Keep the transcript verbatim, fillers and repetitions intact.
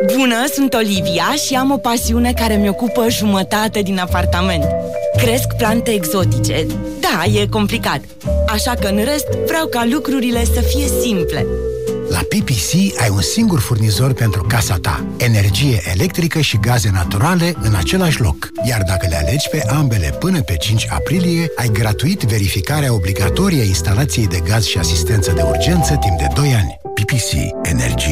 Bună, sunt Olivia și am o pasiune care mi ocupă jumătate din apartament. Cresc plante exotice. Da, e complicat. Așa că în rest vreau ca lucrurile să fie simple. La P P C ai un singur furnizor pentru casa ta. Energie electrică și gaze naturale în același loc. Iar dacă le alegi pe ambele până pe cinci aprilie, ai gratuit verificarea obligatorie a instalației de gaz și asistență de urgență timp de doi ani. P P C. Energie